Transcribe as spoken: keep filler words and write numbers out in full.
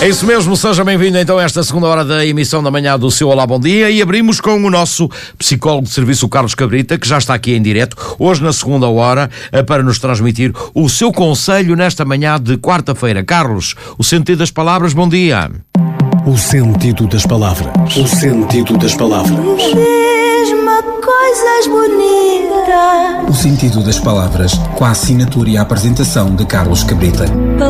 É isso mesmo, seja bem-vindo então a esta segunda hora da emissão da manhã do seu Olá Bom Dia e abrimos com o nosso psicólogo de serviço, o Carlos Cabrita, que já está aqui em direto, hoje na segunda hora, para nos transmitir o seu conselho nesta manhã de quarta-feira. Carlos, o sentido das palavras, bom dia. O sentido das palavras. O sentido das palavras. Diz-me coisas bonitas. O sentido das palavras, com a assinatura e a apresentação de Carlos Cabrita.